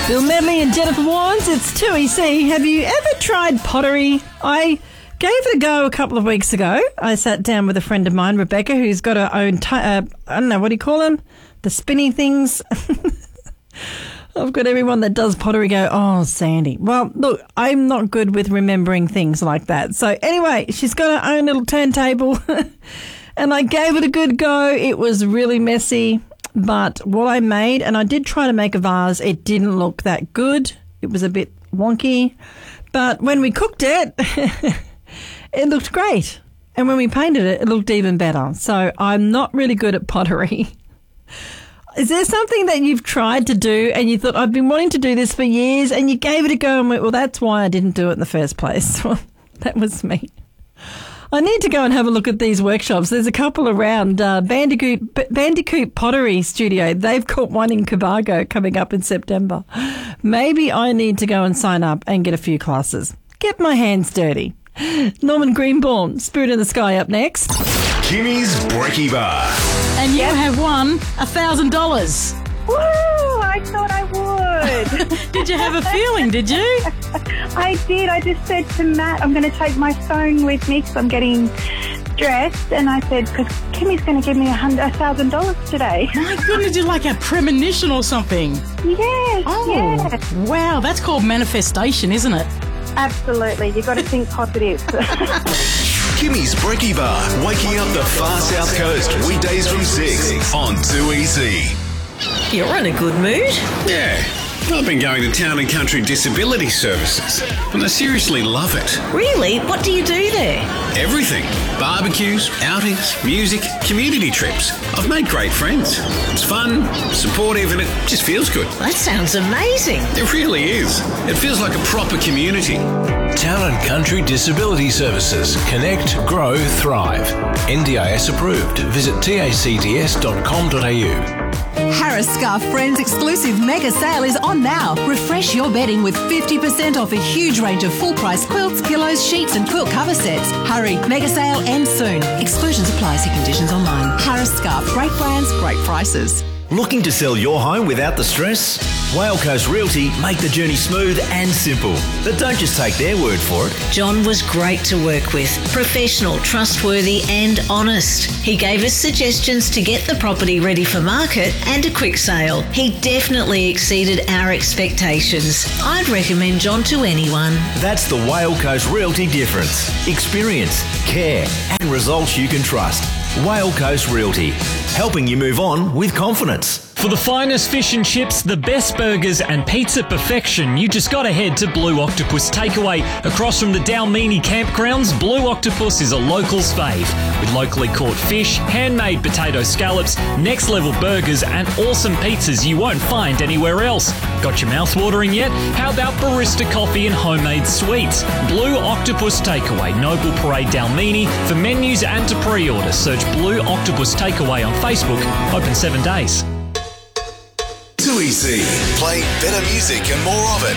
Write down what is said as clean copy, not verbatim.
Bill Medley and Jennifer Warnes, it's 2EC. Have you ever tried pottery? I gave it a go a couple of weeks ago. I sat down with a friend of mine, Rebecca, who's got her own, I don't know, what do you call them? The spinny things. I've got everyone that does pottery go, oh, Sandy. Well, look, I'm not good with remembering things like that. So anyway, she's got her own little turntable and I gave it a good go. It was really messy. But what I made, and I did try to make a vase, it didn't look that good. It was a bit wonky. But when we cooked it, it looked great. And when we painted it, it looked even better. So I'm not really good at pottery. Is there something that you've tried to do and you thought, I've been wanting to do this for years, and you gave it a go and went, well, that's why I didn't do it in the first place? Well, that was me. I need to go and have a look at these workshops. There's a couple around. Bandicoot Pottery Studio. They've got one in Cobargo coming up in September. Maybe I need to go and sign up and get a few classes. Get my hands dirty. Norman Greenbaum, Spirit in the Sky up next. Kimmy's Brekkie Bar. And you have won $1,000. Woo! I thought I would. Did you have a feeling, did you? I did. I just said to Matt, I'm going to take my phone with me because I'm getting dressed. And I said, because Kimmy's going to give me $1,000 today. My goodness, you're like a premonition or something. Yes, yes. Wow, that's called manifestation, isn't it? Absolutely. You've got to think positive. Kimmy's Brekkie Bar, waking up the far south coast, weekdays from 6 on 2EC. You're in a good mood. Yeah. I've been going to Town and Country Disability Services, and I seriously love it. Really? What do you do there? Everything. Barbecues, outings, music, community trips. I've made great friends. It's fun, supportive, and it just feels good. That sounds amazing. It really is. It feels like a proper community. Town and Country Disability Services. Connect, grow, thrive. NDIS approved. Visit tacds.com.au. Harris Scarf Friends exclusive mega sale is on now. Refresh your bedding with 50% off a huge range of full-price quilts, pillows, sheets and quilt cover sets. Hurry, mega sale ends soon. Exclusions apply. See conditions online. Harris Scarf. Great brands, great prices. Looking to sell your home without the stress? Whale Coast Realty make the journey smooth and simple. But don't just take their word for it. John was great to work with. Professional, trustworthy and honest. He gave us suggestions to get the property ready for market and a quick sale. He definitely exceeded our expectations. I'd recommend John to anyone. That's the Whale Coast Realty difference. Experience, care and results you can trust. Whale Coast Realty, helping you move on with confidence. For the finest fish and chips, the best burgers and pizza perfection, you just got to head to Blue Octopus Takeaway. Across from the Dalmini campgrounds, Blue Octopus is a local's fave. With locally caught fish, handmade potato scallops, next level burgers and awesome pizzas you won't find anywhere else. Got your mouth watering yet? How about barista coffee and homemade sweets? Blue Octopus Takeaway, Noble Parade Dalmini. For menus and to pre-order, search Blue Octopus Takeaway on Facebook. Open 7 days. 2EC. Play better music and more of it.